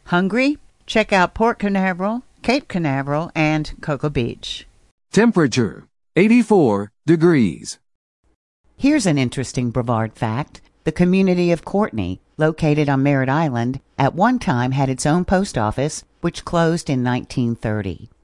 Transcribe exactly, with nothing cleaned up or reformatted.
Hungry? Check out Port Canaveral, Cape Canaveral, and Cocoa Beach. Temperature, eighty-four degrees. Here's an interesting Brevard fact. The community of Courtney, located on Merritt Island, at one time had its own post office, which closed in nineteen thirty.